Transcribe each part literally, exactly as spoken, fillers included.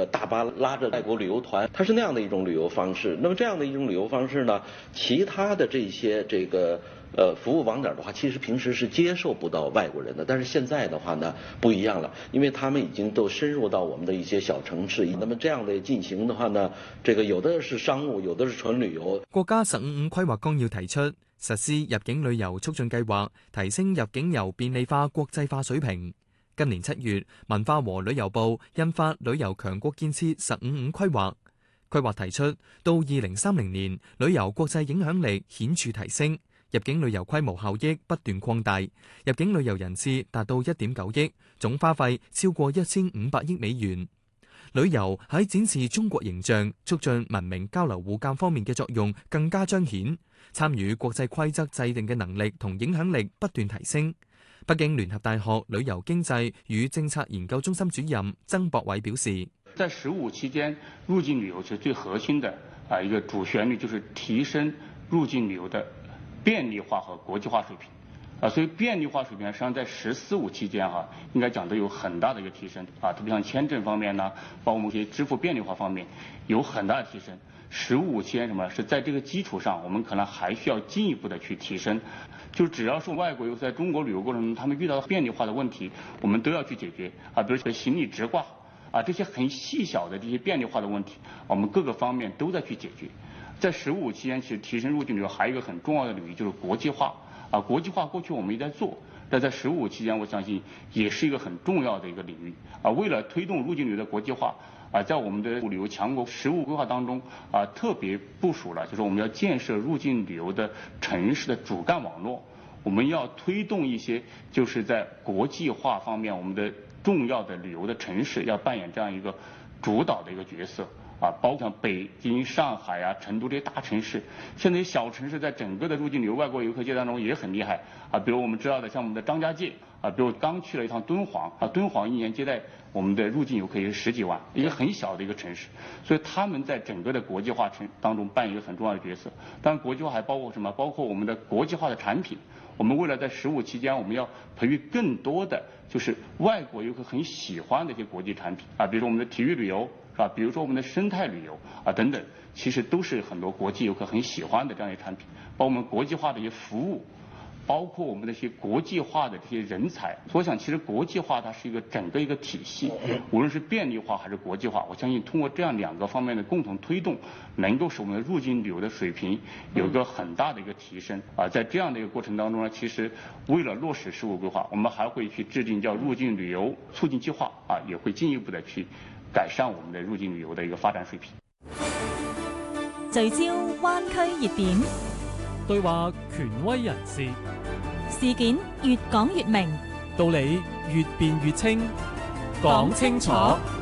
个大巴拉着外国旅游团，它是那样的一种旅游方式。那么这样的一种旅游方式呢，其他的这些这个呃服务网点的话，其实平时是接受不到外國人的，但是現在的話呢不一樣了，因為他們已經都深入到我們的一些小城市。那麼這樣的進行的話呢，這個有的是商務，有的是純旅遊。 國家十五五規劃綱要提出實施入境旅遊促進計劃，提升入境遊便利化、國際化水平。今年七月，文化和旅遊部印發旅遊強國建設十五五規劃，規劃提出到二零三零年，旅遊國際影響力顯著提升，入境旅遊規模效益不斷擴大，入境旅遊人次達到一點九億，總花費超過一千五百億美元。旅遊喺展示中國形象、促進文明交流互鑑方面嘅作用更加彰顯，參與國際規則制定嘅能力同影響力不斷提升。北京聯合大學旅遊經濟與政策研究中心主任曾博偉表示， 在十五期間，入境旅遊是最核心的啊一個主旋律，就是提升入境旅遊的便利化和國際化水平啊。所以便利化水平實際上在十四五期間哈，應該講都有很大的一個提升啊。特別像簽證方面呢，包括我們一些支付便利化方面有很大的提升。十五期間什麼是在這個基礎上，我們可能還需要進一步的去提升。就只要是外國遊在中國旅遊過程中，他們遇到便利化的問題，我們都要去解決啊。比如說行李直掛啊，這些很細小的這些便利化的問題，我們各個方面都在去解決。在十五期間，其實提升入境旅遊還有一個很重要的領域，就是國際化啊。國際化過去我們也在做，但在十五期間，我相信也是一個很重要的一個領域啊。為了推動入境旅遊的國際化啊，在我們的旅遊強國十五規劃當中啊，特別部署了，就是我們要建設入境旅遊的城市的主幹網絡，我們要推動一些就是在國際化方面，我們的重要的旅遊的城市要扮演這樣一個主導的一個角色啊，包括像北京、上海啊、成都這些大城市，現在小城市在整個的入境旅遊外國遊客界當中也很厲害啊。比如我們知道的，像我們的張家界啊，比如剛去了一趟敦煌啊，敦煌一年接待我們的入境遊客也是十幾萬，一個很小的一個城市，所以他們在整個的國際化城當中扮演一個很重要的角色。當然，國際化還包括什麼？包括我們的國際化的產品。我們為了在十五期間，我們要培育更多的就是外國遊客很喜歡的一些國際產品啊，比如說我們的體育旅遊，是吧？比如說我們的生態旅遊啊等等，其實都是很多國際遊客很喜歡的這樣一些產品。包括我們國際化的一些服務，包括我們的一些國際化的這些人才。我想，其實國際化它是一個整個一個體系，無論是便利化還是國際化，我相信通過這樣兩個方面的共同推動，能夠使我們的入境旅遊的水平有一個很大的一個提升啊。在這樣的一個過程當中呢，其實為了落實十五規劃，我們還會去制定叫入境旅遊促進計劃啊，也會進一步的去改善我們的入境旅遊的一個發展水平。 聚焦灣區熱點， 對話權威人士， 事件越講越明， 道理越辯越清，講清楚。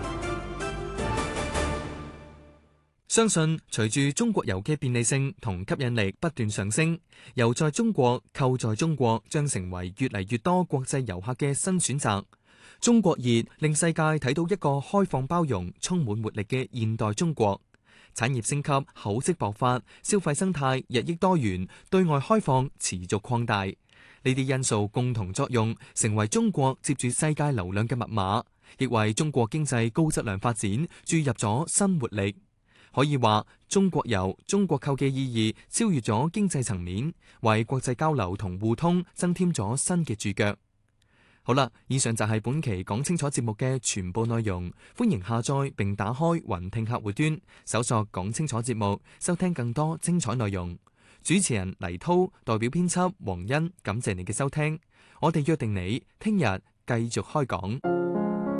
相信隨住中國遊嘅便利性同吸引力不斷上升，遊在中國、購在中國將成為越嚟越多國際遊客嘅新選擇。中國熱令世界睇到一個開放包容、充滿活力嘅現代中國。產業升級、厚積薄發，消費生態日益多元，對外開放持續擴大。呢啲因素共同作用，成為中國接住世界流量嘅密碼，亦為中國經濟高質量發展注入咗新活力。可以話，中國遊、中國購嘅意義超越咗經濟層面，為國際交流同互通增添咗新嘅注腳。好啦，以上就係本期講清楚節目嘅全部內容。歡迎下載並打開雲聽客戶端，搜索講清楚節目，收聽更多精彩內容。主持人黎濤代表編輯黃欣，感謝你嘅收聽。我哋約定你聽日繼續開講。